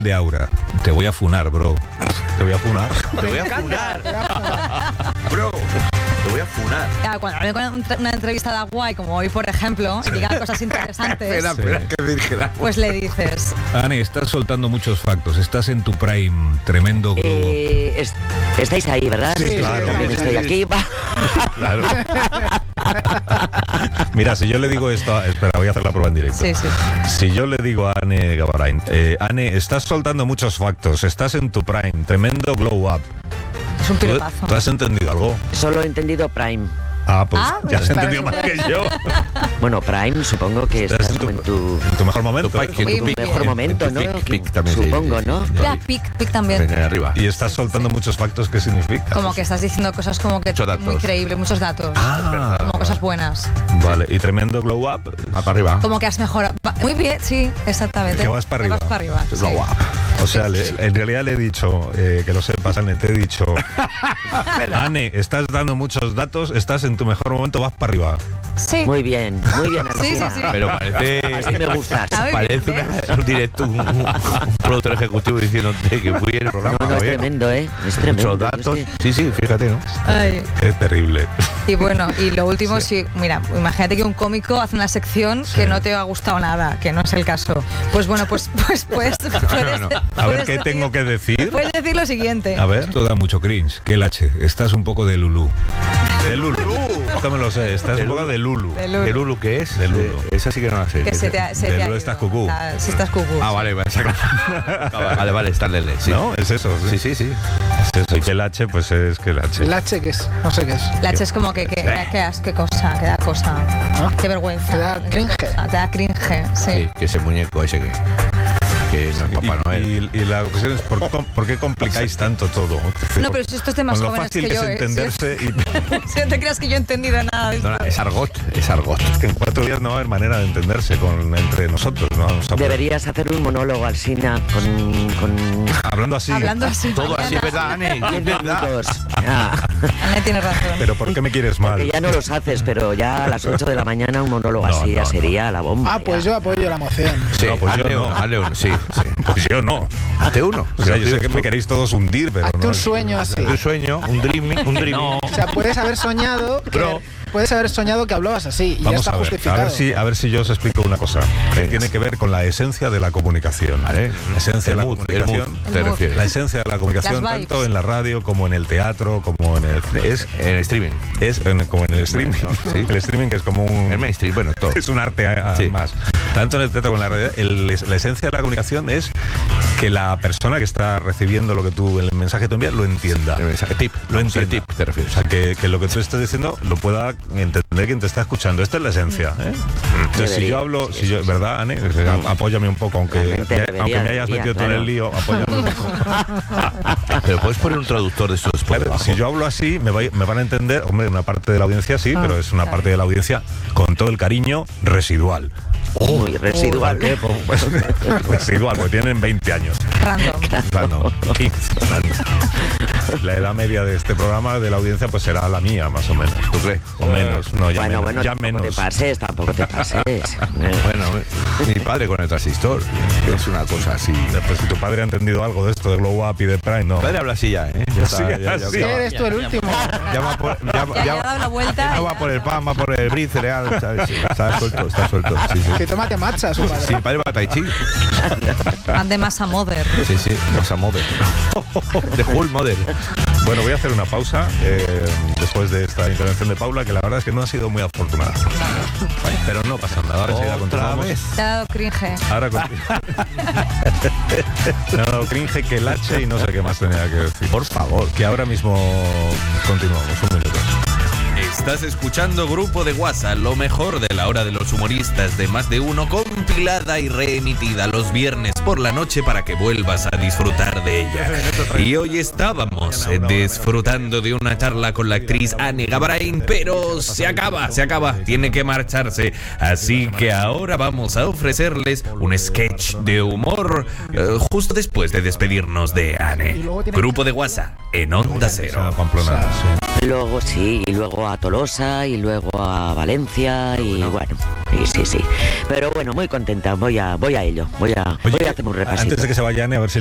de Aura. Te voy a funar, bro. Te voy a funar. Te voy a funar. Bro, te voy a funar. Claro, cuando hable con una entrevistada guay, como hoy, por ejemplo, y diga cosas interesantes, Espera, que virgen. pues le dices... Ane, estás soltando muchos factos. Estás en tu prime. Tremendo globo. Estáis ahí, ¿verdad? Sí, claro. También estoy aquí. Claro. Mira, si yo le digo esto... Espera, voy a hacer la prueba en directo. Sí, sí. Si yo le digo a Ane Gabarain, Ane, estás soltando muchos factos. Estás en tu prime. Tremendo glow up. Es un piropazo. ¿Tú has entendido algo? Solo he entendido Prime. Ah, pues ya has para entendido mí. más que yo. Bueno, Prime, supongo que estás En en tu tu mejor momento. mejor momento, ¿no? Pic también, sí, supongo, sí, ¿no? sí. Ya, pic también. Venga, arriba. Y estás soltando muchos factos. ¿Qué significa? Como que estás diciendo cosas como que Muchos datos. muy creíbles, muchos datos. Ah, Como cosas buenas. vale. Y tremendo glow up. Va para arriba. Como que has mejorado. Muy bien, sí, exactamente. Que vas para arriba. Vas para arriba. Sí. Glow up. O sea, en realidad le he dicho, que lo sepas, Ane, te he dicho, Ane, estás dando muchos datos, estás en tu mejor momento, vas para arriba. Sí. Muy bien, Sí, Alsina. sí. Pero parece... Así me gustas. Está muy Parece bien, un directo, un productor ejecutivo diciéndote que fui en el programa. No, es bien. tremendo, ¿eh? Es tremendo. Muchos datos. Es Sí, sí, fíjate, ¿no? Ay. Es terrible. Y bueno, y lo último, sí. Mira, imagínate que un cómico hace una sección que no te ha gustado nada, que no es el caso. Pues bueno, pues puedes A ver qué tengo que decir. Puedes decir lo siguiente. A ver, esto da mucho cringe. Que el H, estás un poco de Lulú. De Lulu. Esto me lo sé, estás un poco de Lulu. De Lulu. ¿El Lulu qué es? De Lulu. Esa sí que no la sé. Que se te ha de ido. Lulu estás cucú. Si estás cucú. Ah, vale, vale, vale, está Lele, sí. ¿No? Es eso. Sí, sí, sí. Es eso. Y que el H, pues es que el H. El H, ¿qué es? No sé qué es. La H es como que qué cosa, que da cosa. Qué vergüenza. Te da cringe. Te da cringe, sí. Sí, que ese muñeco ese que es el Papá Noel. Y la cuestión es, ¿por qué complicáis tanto todo? No, pero si estos temas Con lo jóvenes fácil que yo, es entenderse y Si no te creas que yo he entendido nada de esto. No, es argot, es argot. que en 4 días no va a haber manera de entenderse entre nosotros. No vamos a poder- Deberías hacer un monólogo, Alsina, con Hablando así. Hablando así. Todo así, mañana. ¿verdad, Ane? 10 Es verdad. minutos. Ah, Ane tiene razón. Pero ¿por qué me quieres mal? que ya no los haces, pero ya a las 8 de la mañana un monólogo No, así ya no, sería la bomba. Ah, pues ya. yo apoyo la moción. Sí, No, pues yo hazle no. uno, hazle uno, sí, sí. Pues yo no. Hazte uno. O sea, yo sé que me queréis todos hundir, pero Hazte no. un sueño así. Un sueño, un dreaming, un dreaming. O sea, puedes haber soñado que hablabas así y ya Vamos está a ver, justificado. a ver si yo os explico una cosa que tiene que ver con la esencia de la comunicación. Vale. La esencia de la El mood, comunicación. te El mood. refieres. La esencia de la comunicación, Las vibes. tanto en la radio como en el teatro, como en el En streaming. como en el streaming. Sí. El streaming que es como un El mainstream, bueno, todo. es un arte Sí. más. Tanto en el teatro como en la radio, la esencia de la comunicación es que la persona que está recibiendo lo que el mensaje que tú envías lo entienda. El mensaje tip. Lo Vamos, el entienda. tip, te refieres. O sea, que lo que tú estás diciendo lo pueda entender quien te está escuchando. Esta es la esencia. ¿eh? Entonces, si yo hablo, ¿verdad, Ane? Apóyame un poco, aunque me hayas metido tú en el lío, apóyame un poco. Pero puedes poner un traductor de estos por Claro, debajo. si yo hablo así, me van a entender, hombre, una parte de la audiencia sí, pero es una parte de la audiencia con todo el cariño residual. Muy residual. ¿Por qué? Pues, residual, porque tienen 20 años. Random. 15. La edad media de este programa, de la audiencia, pues será la mía, más o menos. ¿Tú crees? O menos, no, ya Bueno, menos. Ya tampoco menos. tampoco te pases. Bueno, mi padre con el transistor, que es una cosa así. Pues si tu padre ha entendido algo de esto de Glow Up y de Prime, no. Mi padre habla así ya, ¿eh? Ya está, Sí, ya así. Sí, eres tú el último. Ya va por, Ya ha dado la vuelta. no va por el pan, va por el brie cereal, ¿sabes? Sí, está suelto, está suelto. Sí, sí. Que tómate matcha, su padre. Sí, mi padre va a Tai Chi. Van de masa mother. Sí, sí, masa model. De full model. Bueno, voy a hacer una pausa después de esta intervención de Paula, que la verdad es que no ha sido muy afortunada. Pero no pasa nada, ahora enseguida Otra continuamos. vez. Te ha dado cringe. Ahora no, cringe que el H y no sé qué más tenía que decir. Por favor, que ahora mismo continuamos. Un minuto. Estás escuchando Grupo de WhatsApp, lo mejor de la hora de los humoristas de Más de Uno, compilada y reemitida los viernes por la noche para que vuelvas a disfrutar de ella. Y hoy estábamos disfrutando de una charla con la actriz Ane Gabarain, pero se acaba, tiene que marcharse. Así que ahora vamos a ofrecerles un sketch de humor justo después de despedirnos de Ane. Grupo de WhatsApp en Onda Cero. Pamplona, sí. Luego sí, y luego a Tolosa, y luego a Valencia, y bueno, sí. Pero bueno, muy contenta, voy a ello, voy a hacer un repasito. Antes de que se vayan, a ver si